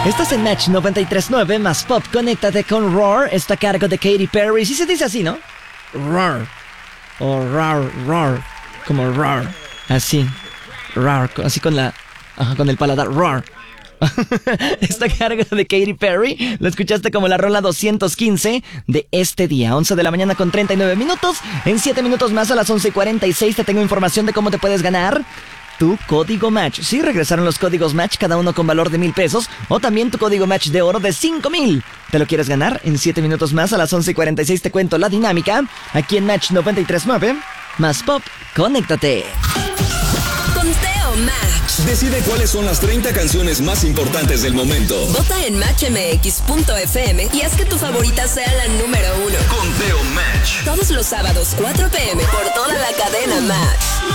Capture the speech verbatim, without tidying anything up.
Estás en Match noventa y tres punto nueve más Pop. Conéctate con Roar. Está a cargo de Katy Perry. Sí se dice así, ¿no? Roar. O Roar, Roar. Como Roar. Así. Roar. Así con la... Ajá, con el paladar. Roar. Está a cargo de Katy Perry. Lo escuchaste como la rola doscientos quince de este día. once de la mañana con treinta y nueve minutos. En siete minutos más, a las once y cuarenta y seis, te tengo información de cómo te puedes ganar tu código Match. Sí, regresaron los códigos Match, cada uno con valor de mil pesos. O también tu código Match de oro de cinco mil. ¿Te lo quieres ganar? En siete minutos más, a las once y cuarenta y seis, te cuento la dinámica. Aquí en Match noventa y tres punto nueve. Más Pop, conéctate. Conteo Match. Decide cuáles son las treinta canciones más importantes del momento. Vota en match m x punto f m y haz que tu favorita sea la número uno. Conteo Match. Todos los sábados, cuatro p m por toda la cadena Match.